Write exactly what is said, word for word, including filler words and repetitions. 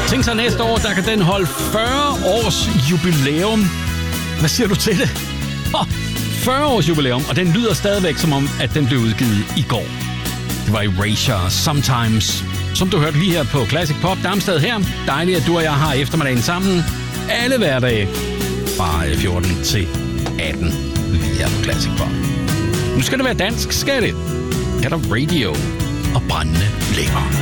Tænk så næste år, der kan den holde fyrre års jubilæum. Hvad siger du til det? Oh, fyrre års jubilæum, og den lyder stadigvæk som om, at den blev udgivet i går. Det var Erasure, Sometimes, som du hørte lige her på Classic Pop. Darmstad her. Dejligt, at du og jeg har eftermiddagen sammen. Alle hverdage fra fjorten til atten lige her på Classic Pop. Nu skal det være dansk, skal det? Kan der radio og brændende lækker.